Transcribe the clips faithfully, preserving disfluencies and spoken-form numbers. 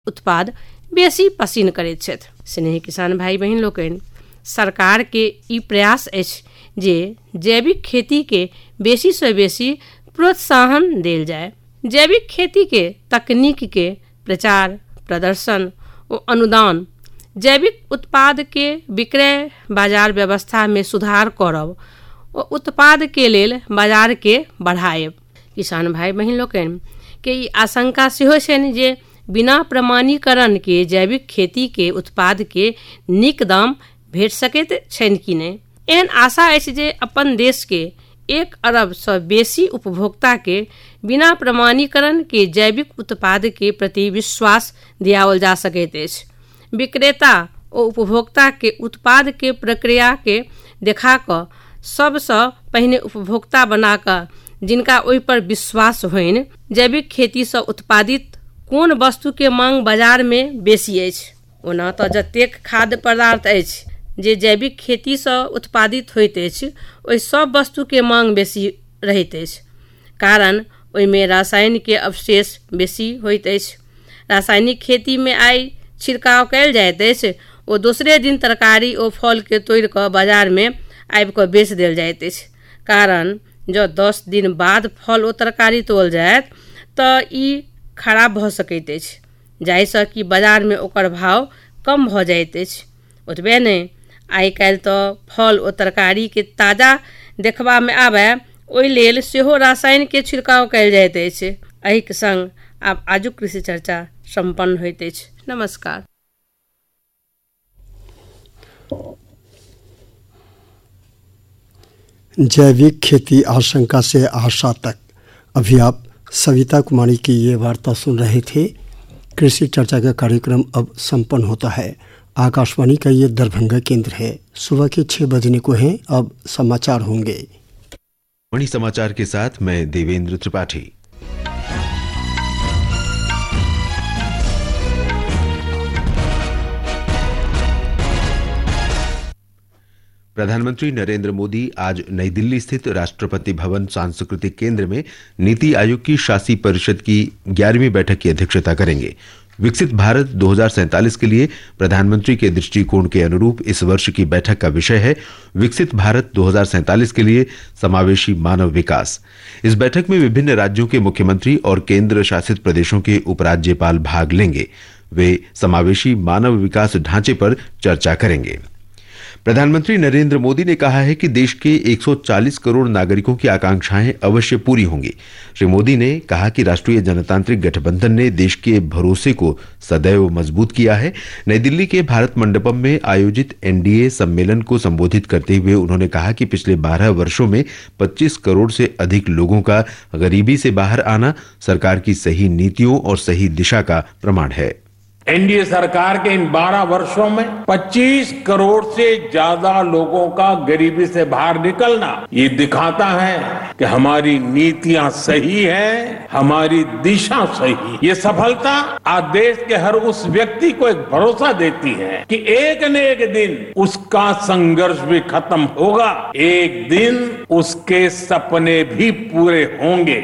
उत्पाद बेसी पसिन करैत छथि। स्नेही किसान भाई बहिन लोकनि, सरकार के ई प्रयास अछि जे जैविक खेती के बेसी से बेसी प्रोत्साहन देल जाय। जैविक खेती के तकनीक के प्रचार प्रदर्शन और अनुदान, जैविक उत्पाद के विक्रय बाजार व्यवस्था में सुधार करब और उत्पाद के लेल बाजार के बढ़ाएब। किसान भाई बहिन लोकनि के ई आशंका सेहो छनि जे बिना प्रमाणीकरण के जैविक खेती के उत्पाद के नीक दाम भेट सकैत छनि कि नहि। एहन आशा अछि जे अपन देश के एक अरब सँ बेसी उपभोक्ता के बिना प्रमाणीकरण के जैविक उत्पाद के प्रति विश्वास दियाओल जा सकैत अछि। विक्रेता और उपभोक्ता के उत्पाद के प्रक्रिया के देखा कऽ सबसँ पहिने उपभोक्ता बना कऽ जिनका ओहि पर विश्वास होइन, जैविक खेती सँ उत्पादित कोन वस्तु के मांग बाजार में बेसी अछि। ओना तऽ जतेक खाद्य पदार्थ अछि जे जैविक खेती सँ उत्पादित होइत अछि, ओहि सब वस्तु के मांग बेसी रहैत अछि, कारण ओहिमे रसायन के अवशेष बेसी होइत अछि। रासायनिक खेती में आइ छिड़काव कयल जाइत अछि ओ दोसरे दिन तरकारी ओ फल के तोड़ि कऽ बाजार में आबि कऽ बेच देल जाइत अछि, कारण जँ दस दिन बाद फल ओ तरकारी तोड़ल जायत तऽ ई खराब भऽ सकैत अछि, जाहिसँ कि बाजार में ओकर भाव कम भऽ जाइत अछि। ओतबे नहि, आइ काल्हि तऽ फल ओ तरकारी के ताजा देखबा में आबय ओहि लेल सेहो रसायन के छिड़काव कयल जाइत अछि। एहि के संग आब आजुक कृषि चर्चा सम्पन्न होइत अछि। नमस्कार। जैविक खेती आशंका से आशा तक। अभी आप सविता कुमारी की ये वार्ता सुन रहे थे। कृषि चर्चा का कार्यक्रम अब संपन्न होता है। आकाशवाणी का ये दरभंगा केंद्र है। सुबह के छह बजने को हैं, अब समाचार होंगे। वही समाचार के साथ मैं देवेंद्र त्रिपाठी। प्रधानमंत्री नरेंद्र मोदी आज नई दिल्ली स्थित राष्ट्रपति भवन सांस्कृतिक केंद्र में नीति आयोग की शासी परिषद की ग्यारहवीं बैठक की अध्यक्षता करेंगे। विकसित भारत दो हज़ार सैंतालीस के लिए प्रधानमंत्री के दृष्टिकोण के अनुरूप इस वर्ष की बैठक का विषय है विकसित भारत दो हज़ार सैंतालीस के लिए समावेशी मानव विकास। इस बैठक में विभिन्न राज्यों के मुख्यमंत्री और केंद्र शासित प्रदेशों के उपराज्यपाल भाग लेंगे। वे समावेशी मानव विकास ढांचे पर चर्चा करेंगे। प्रधानमंत्री नरेंद्र मोदी ने कहा है कि देश के एक सौ चालीस करोड़ नागरिकों की आकांक्षाएं अवश्य पूरी होंगी। श्री मोदी ने कहा कि राष्ट्रीय जनतांत्रिक गठबंधन ने देश के भरोसे को सदैव मजबूत किया है। नई दिल्ली के भारत मंडपम में आयोजित एनडीए सम्मेलन को संबोधित करते हुए उन्होंने कहा कि पिछले बारह वर्षों में पच्चीस करोड़ से अधिक लोगों का गरीबी से बाहर आना सरकार की सही नीतियों और सही दिशा का प्रमाण है। एनडीए सरकार के इन बारह वर्षों में पच्चीस करोड़ से ज्यादा लोगों का गरीबी से बाहर निकलना ये दिखाता है कि हमारी नीतियां सही है, हमारी दिशा सही। ये सफलता आज देश के हर उस व्यक्ति को एक भरोसा देती है कि एक न एक दिन उसका संघर्ष भी खत्म होगा, एक दिन उसके सपने भी पूरे होंगे।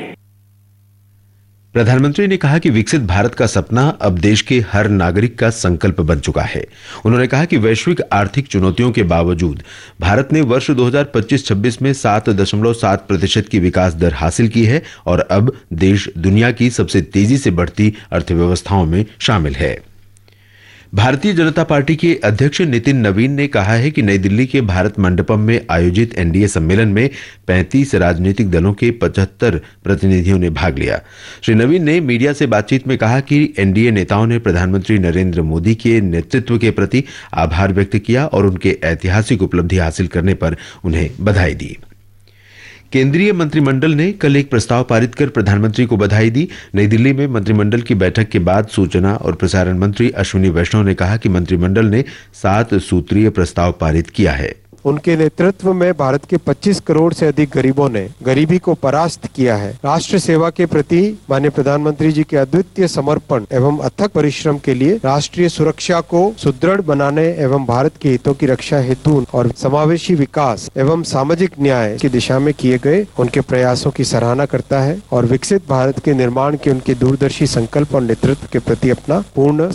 प्रधानमंत्री ने कहा कि विकसित भारत का सपना अब देश के हर नागरिक का संकल्प बन चुका है। उन्होंने कहा कि वैश्विक आर्थिक चुनौतियों के बावजूद भारत ने वर्ष दो हज़ार पच्चीस छब्बीस में सात दशमलव सात प्रतिशत की विकास दर हासिल की है और अब देश दुनिया की सबसे तेजी से बढ़ती अर्थव्यवस्थाओं में शामिल है। भारतीय जनता पार्टी के अध्यक्ष नितिन नवीन ने कहा है कि नई दिल्ली के भारत मंडपम में आयोजित एनडीए सम्मेलन में पैंतीस राजनीतिक दलों के पचहत्तर प्रतिनिधियों ने भाग लिया। श्री नवीन ने मीडिया से बातचीत में कहा कि एनडीए नेताओं ने प्रधानमंत्री नरेंद्र मोदी के नेतृत्व के प्रति आभार व्यक्त किया और उनके ऐतिहासिक उपलब्धि हासिल करने पर उन्हें बधाई दी। केंद्रीय मंत्रिमंडल ने कल एक प्रस्ताव पारित कर प्रधानमंत्री को बधाई दी। नई दिल्ली में मंत्रिमंडल की बैठक के बाद सूचना और प्रसारण मंत्री अश्विनी वैष्णव ने कहा कि मंत्रिमंडल ने सात सूत्रीय प्रस्ताव पारित किया है। उनके नेतृत्व में भारत के पच्चीस करोड़ से अधिक गरीबों ने गरीबी को परास्त किया है। राष्ट्र सेवा के प्रति माननीय प्रधानमंत्री जी के अद्वितीय समर्पण एवं अथक परिश्रम के लिए राष्ट्रीय सुरक्षा को सुदृढ़ बनाने एवं भारत के हितों की रक्षा हेतु और समावेशी विकास एवं सामाजिक न्याय की दिशा में किए गए उनके प्रयासों की सराहना करता है और विकसित भारत के निर्माण के उनके दूरदर्शी संकल्प और नेतृत्व के प्रति अपना पूर्ण